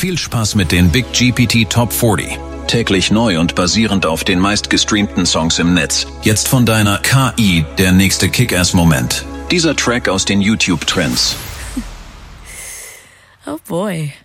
Viel Spaß mit den Big GPT Top 40. Täglich neu und basierend auf den meistgestreamten Songs im Netz. Jetzt von deiner KI der nächste Kick-Ass-Moment. Dieser Track aus den YouTube-Trends. Oh boy.